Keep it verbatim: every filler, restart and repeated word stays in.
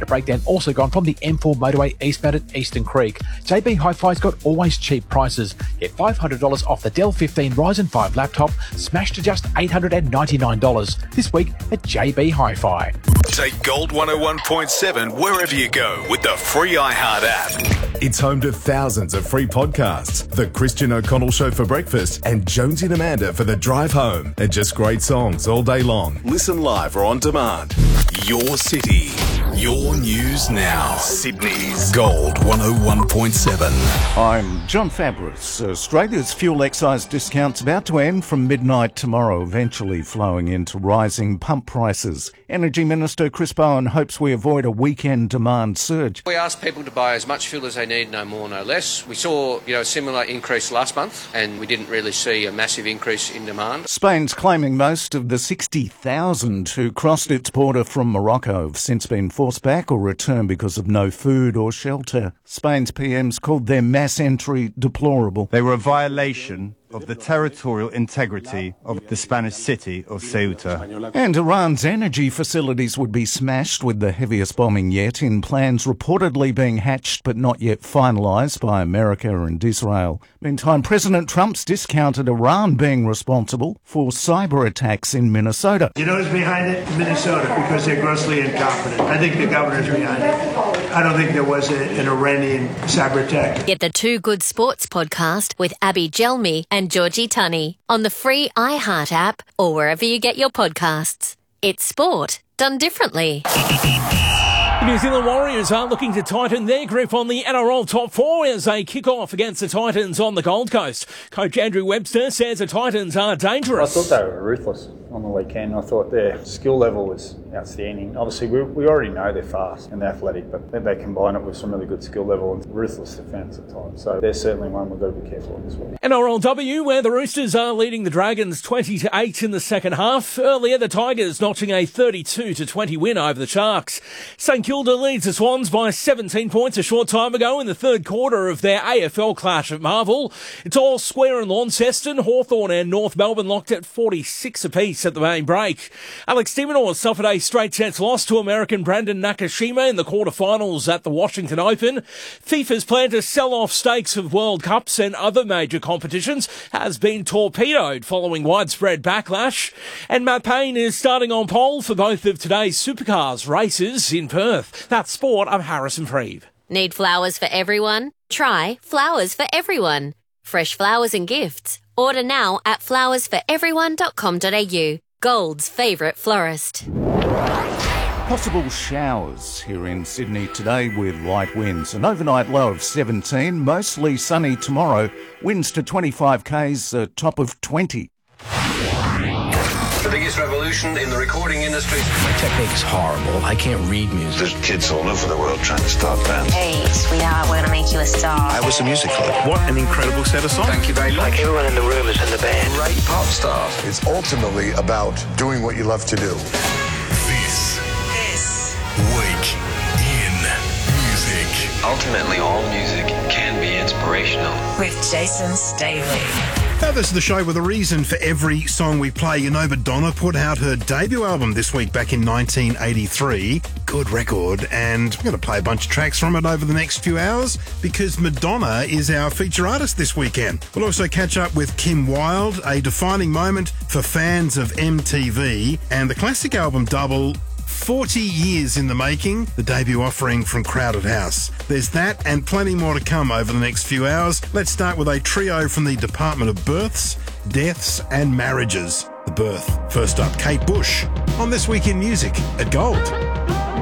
The breakdown also gone from the M four motorway eastbound at Eastern Creek. J B Hi-Fi's got always cheap prices. Get five hundred dollars off the Dell fifteen Ryzen five laptop, smashed to just eight hundred ninety-nine dollars this week at J B Hi-Fi. Take Gold one oh one point seven wherever you go with the free iHeart app. It's home to thousands of free podcasts. The Christian O'Connell Show for breakfast and Jonesy and Amanda for the drive home. And just great songs all day long. Listen live or on demand. Your city, your news now. Sydney's Gold one oh one point seven. I'm John Fabris. Australia's fuel excise discount's about to end from midnight tomorrow, eventually flowing into rising pump prices. Energy Minister Chris Bowen hopes we avoid a weekend demand surge. We asked people to buy as much fuel as they need, no more, no less. We saw, you know, a similar increase last month, and we didn't really see a massive increase in demand. Spain's claiming most of the sixty thousand who crossed its border from Morocco have since been forced back or returned because of no food or shelter. Spain's P M's called their mass entry deplorable. They were a violation of the territorial integrity of the Spanish city of Ceuta. And Iran's energy facilities would be smashed with the heaviest bombing yet, in plans reportedly being hatched but not yet finalised by America and Israel. Meantime, President Trump's discounted Iran being responsible for cyber attacks in Minnesota. You know who's behind it? Minnesota, because they're grossly incompetent. I think the governor's behind it. I don't think there was a, an Iranian cyber attack. Get the Two Good Sports podcast with Abby Gelmi and Georgie Tunney on the free iHeart app or wherever you get your podcasts. It's sport done differently. The New Zealand Warriors are looking to tighten their grip on the N R L top four as they kick off against the Titans on the Gold Coast. Coach Andrew Webster says the Titans are dangerous. I thought they were ruthless on the weekend. I thought their skill level was outstanding. Obviously, we, we already know they're fast and athletic, but then they combine it with some really good skill level and ruthless defence at times. So they're certainly one we've got to be careful of as well. N R L W, where the Roosters are leading the Dragons twenty to eight in the second half. Earlier, the Tigers notching a thirty-two to twenty win over the Sharks. St Kilda leads the Swans by seventeen points a short time ago in the third quarter of their A F L clash at Marvel. It's all square in Launceston. Hawthorn and North Melbourne locked at forty-six apiece at the main break. Alex de Minaur suffered a straight sets loss to American Brandon Nakashima in the quarterfinals at the Washington Open. FIFA's plan to sell off stakes of World Cups and other major competitions has been torpedoed following widespread backlash. And Matt Payne is starting on pole for both of today's supercars races in Perth. That's sport. I'm Harrison Freeve. Need flowers for everyone? Try Flowers for Everyone. Fresh flowers and gifts. Order now at flowers for everyone dot com dot a u. Gold's favourite florist. Possible showers here in Sydney today with light winds. An overnight low of seventeen, mostly sunny tomorrow. Winds to twenty-five k's, a top of twenty. The biggest revolution in the recording industry. My technique's horrible. I can't read music. There's kids all over the world trying to start bands. Hey, sweetheart, we're going to make you a star. I was a music club. What an incredible set of songs. Thank you very much. Like everyone in the room is in the band. Great pop stars. It's ultimately about doing what you love to do. This, this week in music. Ultimately, all music can be inspirational. With Jason Staley. Now, this is the show with a reason for every song we play. You know, Madonna put out her debut album this week back in nineteen eighty-three. Good record. And we're going to play a bunch of tracks from it over the next few hours because Madonna is our feature artist this weekend. We'll also catch up with Kim Wilde, a defining moment for fans of M T V, and the classic album Double, forty years in the making, the debut offering from Crowded House. There's that and plenty more to come over the next few hours. Let's start with a trio from the Department of Births, Deaths and Marriages. The Birth. First up, Kate Bush on This Week in Music at Gold.